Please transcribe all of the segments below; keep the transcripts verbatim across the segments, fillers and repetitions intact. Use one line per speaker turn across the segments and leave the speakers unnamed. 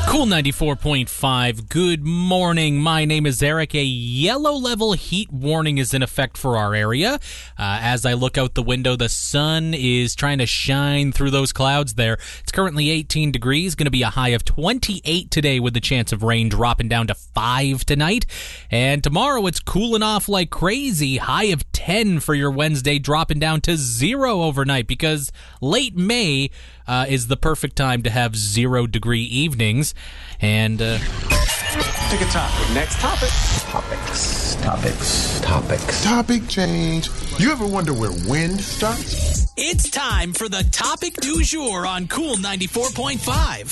Cool ninety-four point five. Good morning. My name is Eric. A yellow level heat warning is in effect for our area. Uh, as I look out the window, the sun is trying to shine through those clouds there. It's currently eighteen degrees, going to be a high of twenty-eight today with the chance of rain dropping down to five tonight. And tomorrow it's cooling off like crazy. High of ten for your Wednesday, dropping down to zero overnight because late May uh, is the perfect time to have zero degree evenings. And uh,
pick a topic. Next topic.
Topics, topics, topics.
Topic change. You ever wonder where wind starts?
It's time for the topic du jour on Cool ninety-four point five.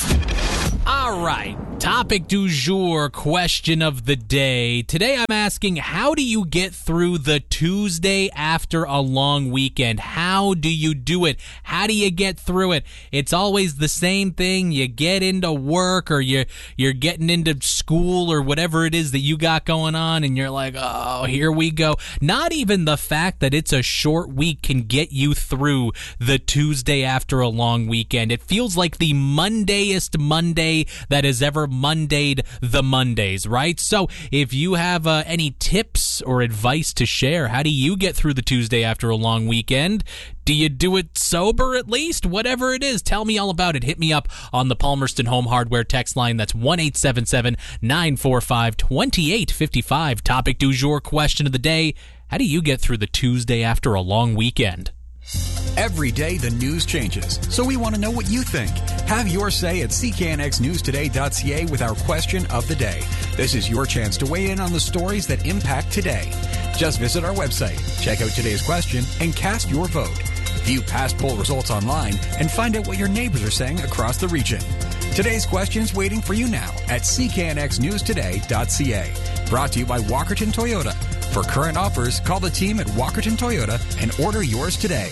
All right, topic du jour, question of the day. Today I'm asking, how do you get through the Tuesday after a long weekend? How do you do it? How do you get through it? It's always the same thing. You get into work or you're, you're getting into school or whatever it is that you got going on, and you're like, oh, here we go. Not even the fact that it's a short week can get you through the Tuesday after a long weekend. It feels like the Mondayest Monday that has ever Mondayed the Mondays, right? So if you have uh, any tips or advice to share, how do you get through the Tuesday after a long weekend? Do you do it sober at least? Whatever it is, tell me all about it. Hit me up on the Palmerston Home Hardware text line. That's one eight seven seven, nine four five, two eight five five. Topic du jour, question of the day. How do you get through the Tuesday after a long weekend?
Every day the news changes, so we want to know what you think. Have your say at c k n x news today dot c a with our question of the day. This is your chance to weigh in on the stories that impact today. Just visit our website, check out today's question, and cast your vote. View past poll results online and find out what your neighbors are saying across the region. Today's question is waiting for you now at c k n x news today dot c a. Brought to you by Walkerton Toyota. For current offers, call the team at Walkerton Toyota and order yours today.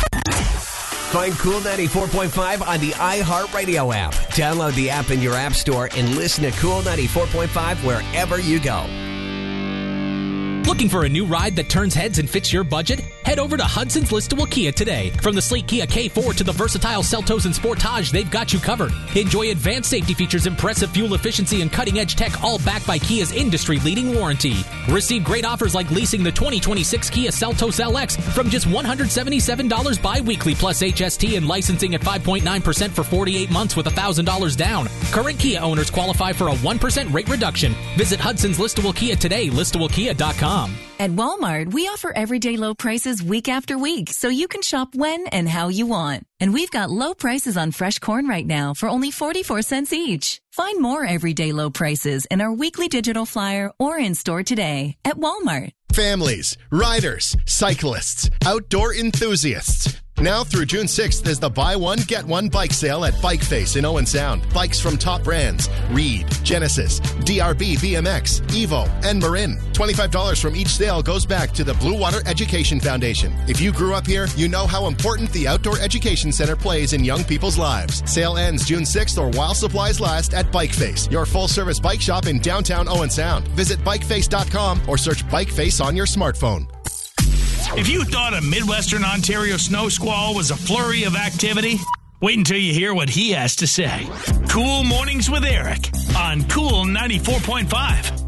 Find Cool ninety-four point five on the iHeartRadio app. Download the app in your app store and listen to Cool ninety-four point five wherever you go.
Looking for a new ride that turns heads and fits your budget? Head over to Hudson's Listowel Kia today. From the sleek Kia K four to the versatile Seltos and Sportage, they've got you covered. Enjoy advanced safety features, impressive fuel efficiency, and cutting-edge tech, all backed by Kia's industry-leading warranty. Receive great offers like leasing the twenty twenty-six Kia Seltos L X from just one hundred seventy-seven dollars bi-weekly plus H S T and licensing at five point nine percent for forty-eight months with one thousand dollars down. Current Kia owners qualify for a one percent rate reduction. Visit Hudson's Listowel Kia today, listowel kia dot com.
At Walmart, we offer everyday low prices week after week, so you can shop when and how you want. And we've got low prices on fresh corn right now for only forty-four cents each. Find more everyday low prices in our weekly digital flyer or in store today at Walmart.
Families, riders, cyclists, outdoor enthusiasts. Now through June sixth is the buy one, get one bike sale at Bike Face in Owen Sound. Bikes from top brands, Reed, Genesis, D R B B M X, Evo, and Marin. twenty-five dollars from each sale goes back to the Blue Water Education Foundation. If you grew up here, you know how important the Outdoor Education Center plays in young people's lives. Sale ends June sixth or while supplies last at Bike Face, your full-service bike shop in downtown Owen Sound. Visit bike face dot com or search Bike Face on your smartphone.
If you thought a Midwestern Ontario snow squall was a flurry of activity, wait until you hear what he has to say. Cool Mornings with Eric on Cool ninety-four point five.